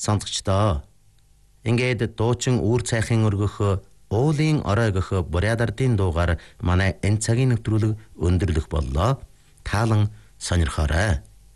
сонсогчдоо. Ингээд дуучин үр цайхын өргөх уулын орой гэх бурядардын дуугаар манай энэ цагийн нэвтрүүлэг өндөрлөх боллоо. Таалан сонирхоорой.